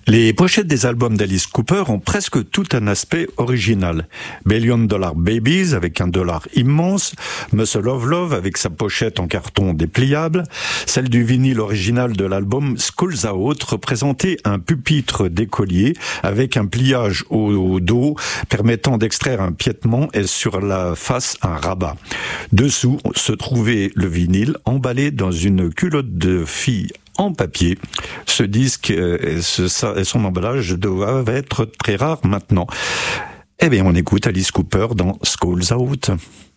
Les pochettes des albums d'Alice Cooper ont presque tout un aspect original. Billion Dollar Babies avec un dollar immense, Muscle of Love avec sa pochette en carton dépliable, celle du vinyle original de l'album Schools Out représentait un pupitre d'écolier avec un pliage au dos permettant d'extraire un piétement et sur la face un rabat. Dessous se trouvait le vinyle emballé dans une culotte de fille en papier. Ce disque et son emballage doivent être très rares maintenant. Eh bien, on écoute Alice Cooper dans Schools Out.